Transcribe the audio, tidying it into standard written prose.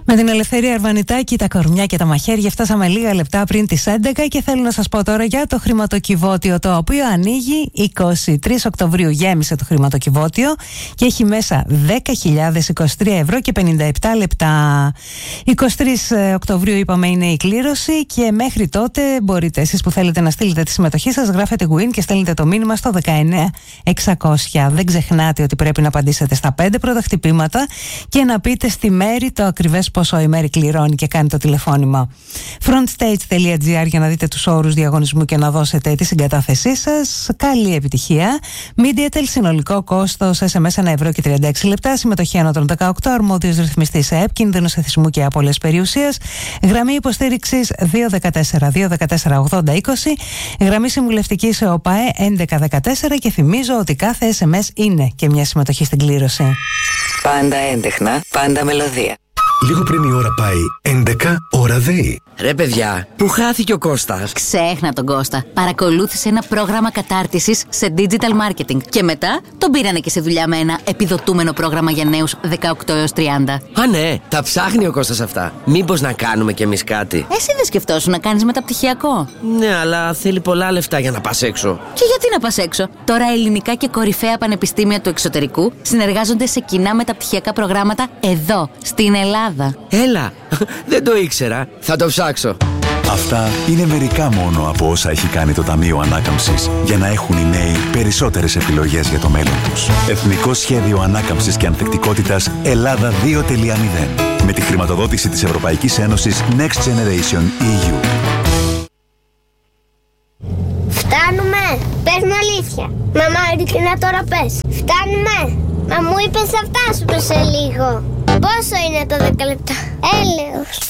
Με την Ελευθερία Αρβανιτάκη, τα κορμιά και τα μαχαίρια φτάσαμε λίγα λεπτά πριν τις 11 και θέλω να σας πω τώρα για το χρηματοκιβώτιο, το οποίο ανοίγει 23 Οκτωβρίου. Γέμισε το χρηματοκιβώτιο και έχει μέσα 10.023 ευρώ και 57 λεπτά. 23 Οκτωβρίου είπαμε είναι η κλήρωση και μέχρι τότε μπορείτε εσείς που θέλετε να στείλετε τη συμμετοχή σας, γράφετε win και στέλνετε το μήνυμα στο 19600. Δεν ξεχνάτε ότι πρέπει να απαντήσετε στα 5 πρώτα χτυπήματα και να πείτε στη Μέρη το ακριβές πόσο η Μέρη κληρώνει και κάνει το τηλεφώνημα. Frontstage.gr για να δείτε τους όρους διαγωνισμού και να δώσετε τη συγκατάθεσή σας. Καλή επιτυχία. Mediatel, συνολικό κόστος SMS 1 ευρώ και 36 λεπτά. Συμμετοχή άνω των 18. Αρμόδιος ρυθμιστής ΕΕΠ, κίνδυνος εθισμού και απώλειας περιουσίας. Γραμμή υποστήριξης 214-214-80-20. Γραμμή συμβουλευτικής ΟΠΑΕ 1114. Και θυμίζω ότι κάθε SMS είναι και μια συμμετοχή στην κλήρωση. Πάντα έντεχνα, πάντα μελωδία. Λίγο πριν η ώρα πάει 11, ώρα ΔΕΗ. Ρε παιδιά, πού χάθηκε ο Κώστας? Ξέχνα τον Κώστα. Παρακολούθησε ένα πρόγραμμα κατάρτισης σε digital marketing. Και μετά τον πήρανε και σε δουλειά με ένα επιδοτούμενο πρόγραμμα για νέους 18 έως 30. Α, ναι, τα ψάχνει ο Κώστας αυτά. Μήπως να κάνουμε κι εμείς κάτι? Εσύ δεν σκεφτόσουν να κάνεις μεταπτυχιακό? Ναι, αλλά θέλει πολλά λεφτά για να πας έξω. Και γιατί να πας έξω? Τώρα ελληνικά και κορυφαία πανεπιστήμια του εξωτερικού συνεργάζονται σε κοινά μεταπτυχιακά προγράμματα εδώ, στην Ελλάδα. Έλα, δεν το ήξερα. Θα το ψάξω. Αυτά είναι μερικά μόνο από όσα έχει κάνει το Ταμείο Ανάκαμψης για να έχουν οι νέοι περισσότερες επιλογές για το μέλλον τους. Εθνικό Σχέδιο Ανάκαμψης και Ανθεκτικότητας Ελλάδα 2.0 με τη χρηματοδότηση της Ευρωπαϊκής Ένωσης Next Generation EU. Φτάνουμε! Πες μου αλήθεια. Μαμά, ειλικρινά τώρα πες. Φτάνουμε! Μα μου είπες θα φτάσουμε σε λίγο. Πόσο είναι το 10 λεπτά? Έλεος.